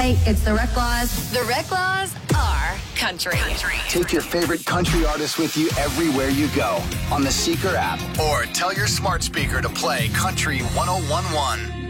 Hi, it's the Reklaws. The Reklaws are country. Take your favorite country artist with you everywhere you go on the Seeker app or tell your smart speaker to play Country 1011.